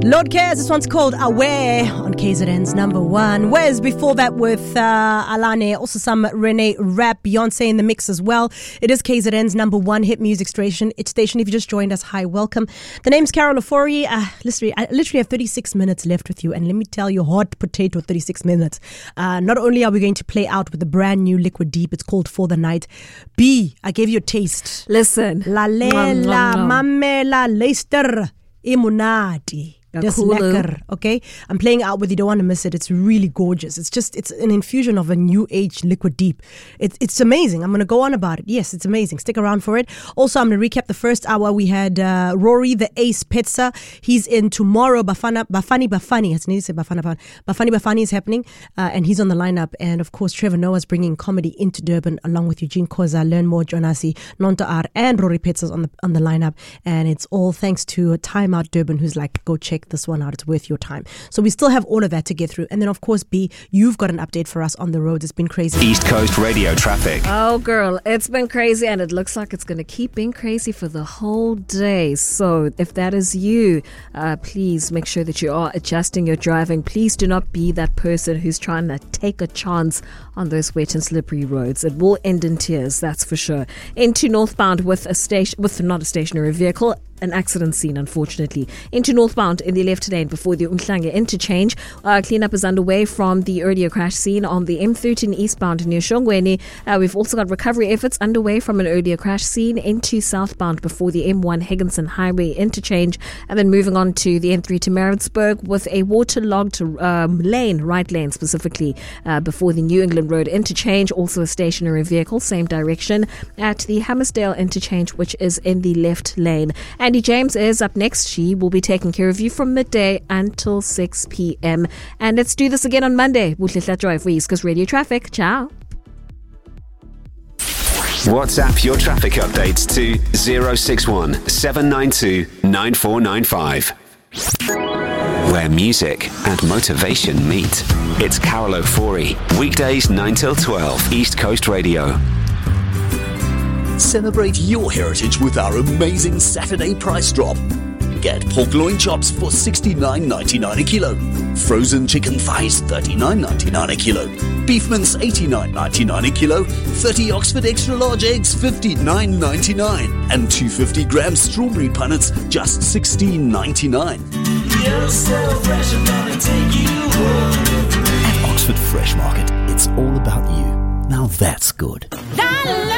Lord Cares, this one's called Aware on KZN's number one. Wes before that with Alane, also some Renee Rap, Beyonce in the mix as well. It is KZN's number one hit music station. If you just joined us, hi, welcome. The name's Carol Ofori. I literally have 36 minutes left with you, and let me tell you, hot potato 36 minutes. Not only are we going to play out with the brand new Liquid Deep, it's called For the Night. B, I gave you a taste. Listen. La lela, mamela, leister, imunati. Just lekker, okay? I'm playing out with you, don't want to miss it. It's really gorgeous. It's an infusion of a new age Liquid Deep. It's amazing. I'm going to go on about it. Yes, it's amazing. Stick around for it. Also, I'm going to recap the first hour. We had Rory, the Ace Pizza. He's in tomorrow. Bafani. I need to say Bafani is happening, and he's on the lineup. And of course, Trevor Noah's bringing comedy into Durban along with Eugene Koza, Learn More, Jonasi, Nonta R, and Rory Pizza's on the lineup. And it's all thanks to Time Out Durban, who's like, go check this one out, it's worth your time. So we still have all of that to get through. And then of course, B, you've got an update for us on the roads. It's been crazy. East Coast radio traffic. Oh girl, it's been crazy, and it looks like it's going to keep being crazy for the whole day. So if that is you, please make sure that you are adjusting your driving. Please do not be that person who's trying to take a chance on those wet and slippery roads. It will end in tears, that's for sure. Into northbound with not a stationary vehicle, an accident scene, unfortunately. Into northbound in the left lane before the Umhlanga interchange. Cleanup is underway from the earlier crash scene on the M13 eastbound near Shongweni. We've also got recovery efforts underway from an earlier crash scene into southbound before the M1 Higginson Highway interchange. And then moving on to the M3 to Maritzburg with a waterlogged right lane specifically, before the New England Road interchange. Also a stationary vehicle, same direction at the Hammersdale interchange, which is in the left lane. Andy James is up next. She will be taking care of you from midday until 6 p.m. And let's do this again on Monday. Buhle Drive for East Coast Radio Traffic. Ciao. WhatsApp your traffic updates to 061 792 9495. Where music and motivation meet. It's Carol Ofori. Weekdays 9 till 12. East Coast Radio. Celebrate your heritage with our amazing Saturday price drop. Get pork loin chops for $69.99 a kilo. Frozen chicken thighs $39.99 a kilo. Beef mince $89.99 a kilo. 30 Oxford extra large eggs $59.99. And 250-gram strawberry punnets just $16.99. You're so fresh, I'm gonna take you home. At Oxford Fresh Market, it's all about you. Now that's good.